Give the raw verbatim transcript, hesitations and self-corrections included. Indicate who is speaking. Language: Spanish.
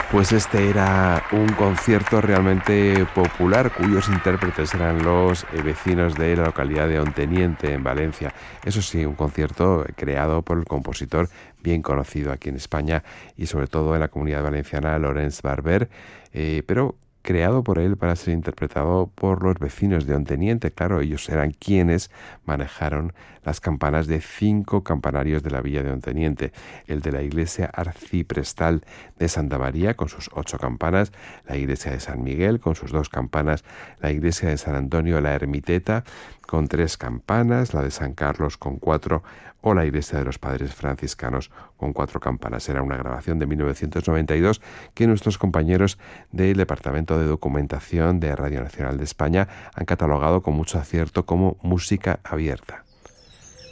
Speaker 1: Pues este era un concierto realmente popular, cuyos intérpretes eran los eh, vecinos de la localidad de Onteniente, en Valencia. Eso sí, un concierto creado por el compositor bien conocido aquí en España y sobre todo en la Comunidad Valenciana, Llorenç Barber, eh, pero creado por él para ser interpretado por los vecinos de Onteniente. Claro, ellos eran quienes manejaron las campanas de cinco campanarios de la villa de Onteniente: el de la iglesia arciprestal de Santa María con sus ocho campanas, la iglesia de San Miguel con sus dos campanas, la iglesia de San Antonio la Ermiteta con tres campanas, la de San Carlos con cuatro, o la iglesia de los Padres Franciscanos con cuatro campanas. Era una grabación de mil novecientos noventa y dos que nuestros compañeros del Departamento de Documentación de Radio Nacional de España han catalogado con mucho acierto como música abierta.